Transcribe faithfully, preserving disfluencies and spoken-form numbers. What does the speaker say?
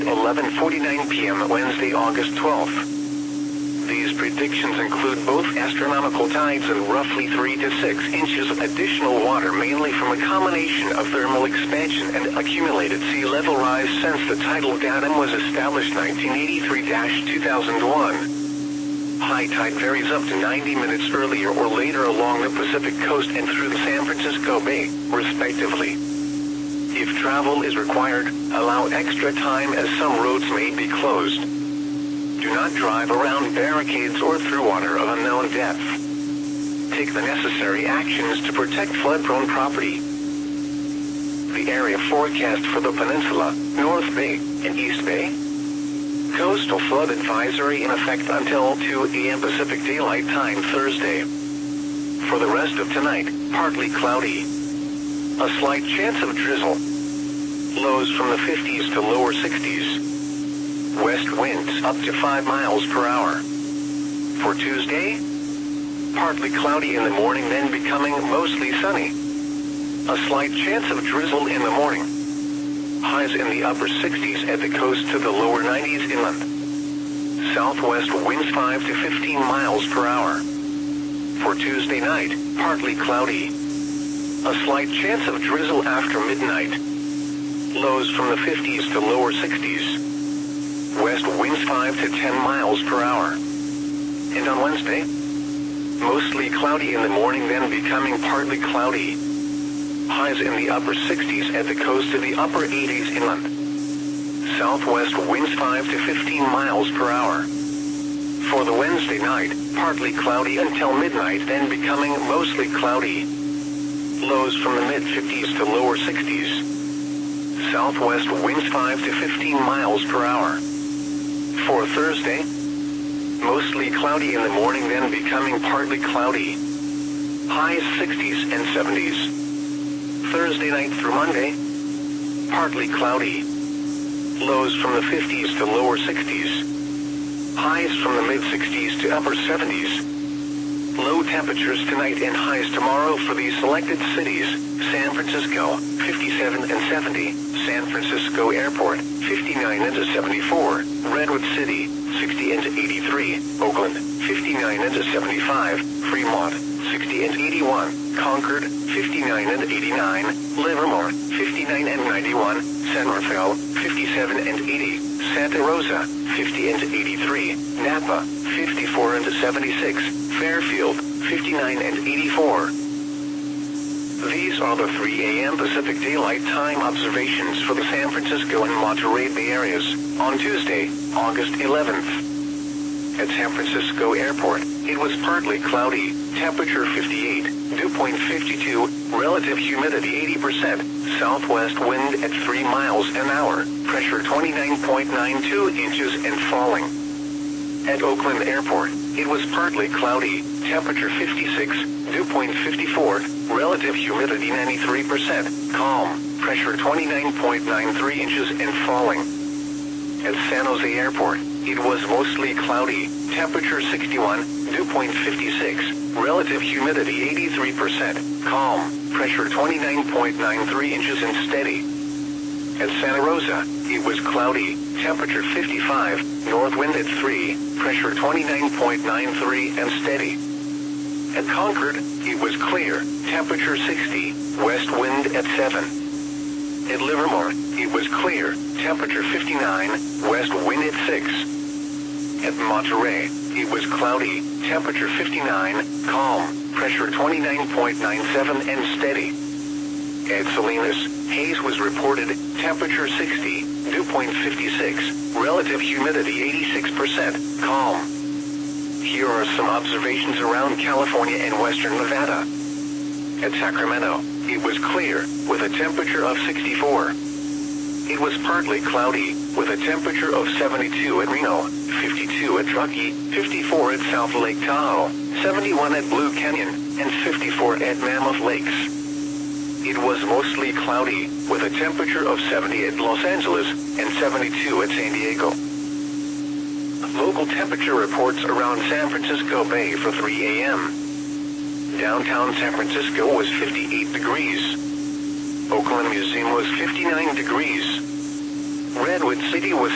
eleven forty-nine p m Wednesday, August twelfth. These predictions include both astronomical tides and roughly three to six inches of additional water, mainly from a combination of thermal expansion and accumulated sea level rise since the tidal datum was established nineteen eighty-three to two thousand one. High tide varies up to ninety minutes earlier or later along the Pacific coast and through the San Francisco Bay, respectively. If travel is required, allow extra time as some roads may be closed. Do not drive around barricades or through water of unknown depth. Take the necessary actions to protect flood-prone property. The area forecast for the peninsula, North Bay, and East Bay. Coastal flood advisory in effect until two a m Pacific Daylight Time Thursday. For the rest of tonight, partly cloudy. A slight chance of drizzle. Lows from the fifties to lower sixties. West winds up to five miles per hour. For Tuesday, partly cloudy in the morning, then becoming mostly sunny. A slight chance of drizzle in the morning. Highs in the upper sixties at the coast to the lower nineties inland. Southwest winds five to fifteen miles per hour. For Tuesday night, partly cloudy. A slight chance of drizzle after midnight. Lows from the fifties to lower sixties. West winds five to ten miles per hour. And on Wednesday, mostly cloudy in the morning, then becoming partly cloudy. Highs in the upper sixties at the coast to the upper eighties inland. Southwest winds five to fifteen miles per hour. For the Wednesday night, partly cloudy until midnight, then becoming mostly cloudy. Lows from the mid-fifties to lower sixties. Southwest winds five to fifteen miles per hour. For Thursday, mostly cloudy in the morning, then becoming partly cloudy. Highs sixties and seventies. Thursday night through Monday, partly cloudy. Lows from the fifties to lower sixties. Highs from the mid-sixties to upper seventies. Low temperatures tonight and highs tomorrow for these selected cities: San Francisco, fifty-seven and seventy, San Francisco Airport, fifty-nine and seventy-four, Redwood City, sixty and eighty-three, Oakland, fifty-nine and seventy-five, Fremont, sixty and eighty-one, Concord, fifty-nine and eighty-nine, Livermore, fifty-nine and ninety-one, San Rafael, fifty-seven and eighty, Santa Rosa, fifty and eighty-three, Napa, fifty-four and seventy-six, Fairfield, fifty-nine and eighty-four. These are the three a m Pacific Daylight Time observations for the San Francisco and Monterey Bay areas on Tuesday, August eleventh. At San Francisco Airport, it was partly cloudy, temperature fifty-eight, dew point fifty-two, relative humidity eighty percent, southwest wind at three miles an hour, pressure twenty-nine point nine two inches and falling. At Oakland Airport, it was partly cloudy, temperature fifty-six, dew point fifty-four, relative humidity ninety-three percent, calm, pressure twenty-nine point nine three inches and falling. At San Jose Airport, it was mostly cloudy, temperature sixty-one, dew point fifty-six, relative humidity eighty-three percent, calm, pressure twenty-nine point nine three inches and steady. At Santa Rosa, it was cloudy, temperature fifty-five, north wind at three, pressure twenty-nine point nine three and steady. At Concord, it was clear, temperature sixty, west wind at seven. At Livermore, it was clear, temperature fifty-nine, west wind at six. At Monterey, it was cloudy, temperature fifty-nine, calm, pressure twenty-nine point nine seven and steady. At Salinas, haze was reported, temperature sixty, dew point fifty-six, relative humidity eighty-six percent, calm. Here are some observations around California and western Nevada. At Sacramento, it was clear, with a temperature of sixty-four. It was partly cloudy, with a temperature of seventy-two at Reno, fifty-two at Truckee, fifty-four at South Lake Tahoe, seventy-one at Blue Canyon, and fifty-four at Mammoth Lakes. It was mostly cloudy, with a temperature of seventy at Los Angeles and seventy-two at San Diego. Local temperature reports around San Francisco Bay for three a m Downtown San Francisco was fifty-eight degrees. Oakland Museum was fifty-nine degrees. Redwood City was